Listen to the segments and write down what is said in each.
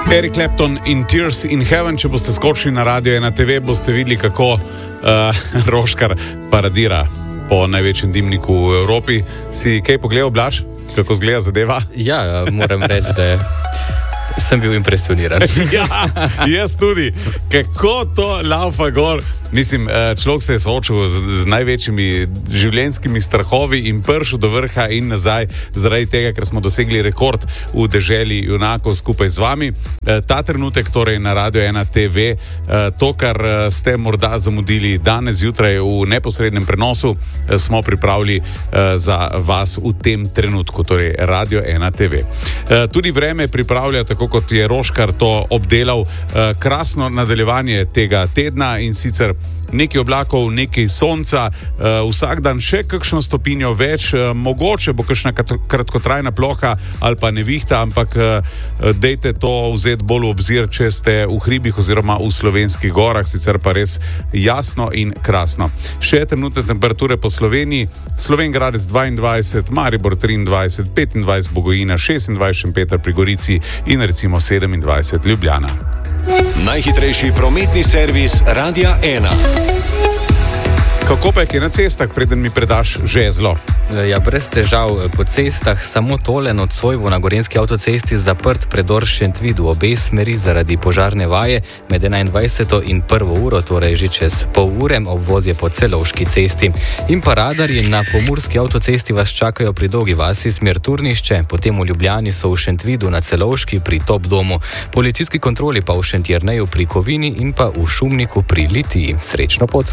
Eric Clapton in Tears in Heaven. Če boste skočili na Radio 1 TV, boste videli, kako Roškar paradira po največjem dimniku v Evropi. Si kaj pogledal, Blaž? Kako izgleda zadeva? Ja, moram reči, da sem bil impresioniran. Ja, jaz tudi. Kako to laufa gor. Mislim, človek se je soočil z največjimi življenjskimi strahovi in prišel do vrha in nazaj zaradi tega, ker smo dosegli rekord v deželi junakov skupaj z vami. Ta trenutek, torej na Radio 1 TV, to, kar ste morda zamudili danes zjutraj v neposrednem prenosu, smo pripravili za vas v tem trenutku, torej Radio 1 TV. Tudi vreme pripravlja, tako kot je Roškar to obdelal, krasno nadaljevanje tega tedna, in sicer nekaj oblakov, nekaj sonca, vsak dan še kakšno stopinjo več, mogoče bo kakšna kratkotrajna ploha ali pa nevihta, ampak dejte to vzeti bolj v obzir, če ste v hribih oziroma v slovenskih gorah, sicer pa res jasno in krasno. Še trenutne temperature po Sloveniji: Slovenj Gradec 22, Maribor 23, 25 Bogojina, 26 Šempeter pri Gorici in recimo 27 Ljubljana. Najhitrejši prometni servis Radia 1. Kako pa je na cestah, preden mi predaš žezlo? Ja, brez težav po cestah, samo tole nocoj bo na Gorenjski avtocesti zaprt predor Šentvid v obe smeri zaradi požarne vaje med 21. in 1. uro, torej že čez pol ure. Obvoz je po Celovški cesti. In pa radarji na Pomurski avtocesti vas čakajo pri Dolgi vasi smer Turnišče, potem v Ljubljani so v Šentvidu na Celovški pri Top domu, policijski kontroli pa v Šentjerneju pri Kovini in pa v Šumniku pri Litiji. Srečno pot!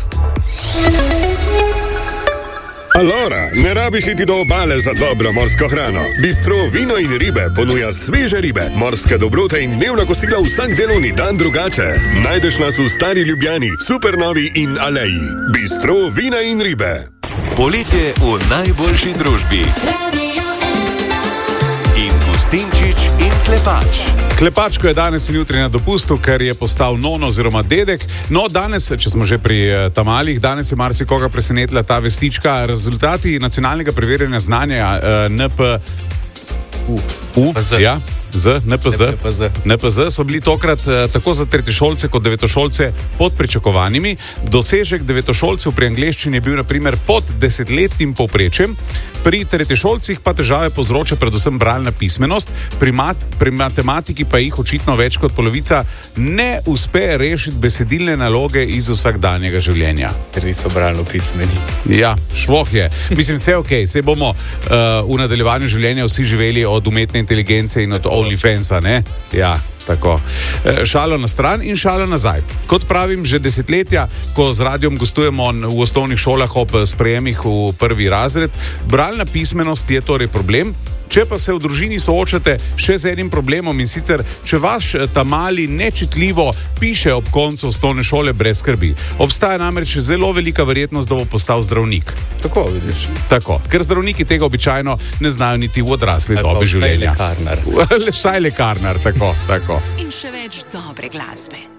Alora, ne rabiš iti do obale za dobro morsko hrano. Bistro Vino in ribe ponuja sveže ribe, morske dobrote in dnevna kosila vsak delovni dan drugače. Najdeš nas v Stari Ljubljani, Supernovi in Aleji. Bistro Vina in ribe. Poletje v najboljši družbi. In Gustinčič in Klepač. Klepačko je danes in jutri na dopustu, ker je postal non oziroma dedek. No, danes, če smo že pri tamalih, danes je marsikoga presenetila ta vestička. Rezultati nacionalnega preverjanja znanja NPZ so bili tokrat tako za tretješolce kot devetošolce pod pričakovanimi. Dosežek devetošolcev pri angleščini je bil na primer pod 10-letnim povprečjem. Pri tretješolcih pa težave povzroča predvsem bralna pismenost, pri matematiki pa jih očitno več kot polovica ne uspe rešiti besedilne naloge iz vsakdanjega življenja. Ker niso bralno pismeni. Ja, švoh je. Mislim, vse okej, saj bomo v nadaljevanju življenja vsi živeli od umetne inteligence in od OnlyFansa, ne? Ja, tako. Šalo na stran in šalo nazaj. Kot pravim, že desetletja, ko z radiom gostujemo v osnovnih šolah ob sprejemih v prvi razred, bralna pismenost je torej problem. Če pa se v družini soočate še z enim problemom, in sicer, če vaš tamali nečitljivo piše ob koncu osnovne šole, brez skrbi. Obstaja namreč zelo velika verjetnost, da bo postal zdravnik. Tako, vidiš. Tako, ker zdravniki tega običajno ne znajo niti v odrasli dobi življenja. Vsaj lekarnar. Vsaj lekarnar, tako. In še več dobre glasbe.